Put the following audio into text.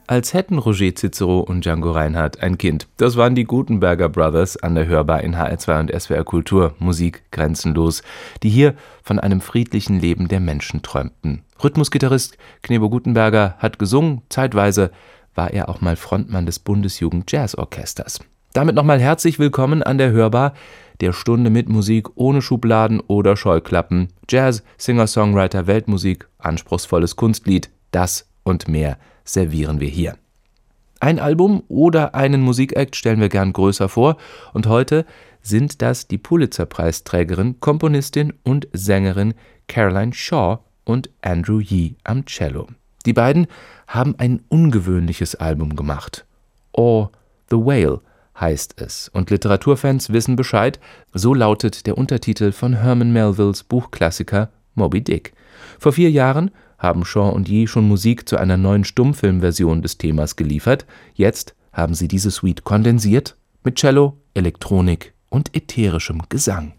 Als hätten Roger Cicero und Django Reinhardt ein Kind. Das waren die Gutenberger Brothers an der Hörbar in HR2 und SWR Kultur, Musik grenzenlos, die hier von einem friedlichen Leben der Menschen träumten. Rhythmusgitarrist Knego Gutenberger hat gesungen, zeitweise war er auch mal Frontmann des Bundesjugend-Jazz-Orchesters. Damit nochmal herzlich willkommen an der Hörbar, der Stunde mit Musik ohne Schubladen oder Scheuklappen, Jazz, Singer-Songwriter, Weltmusik, anspruchsvolles Kunstlied, das und mehr servieren wir hier. Ein Album oder einen Musikakt stellen wir gern größer vor und heute sind das die Pulitzer-Preisträgerin, Komponistin und Sängerin Caroline Shaw und Andrew Yee am Cello. Die beiden haben ein ungewöhnliches Album gemacht. Or the Whale heißt es und Literaturfans wissen Bescheid, so lautet der Untertitel von Herman Melvilles Buchklassiker Moby Dick. Vor 4 Jahren haben Shaw und Yee schon Musik zu einer neuen Stummfilmversion des Themas geliefert. Jetzt haben sie diese Suite kondensiert mit Cello, Elektronik und ätherischem Gesang.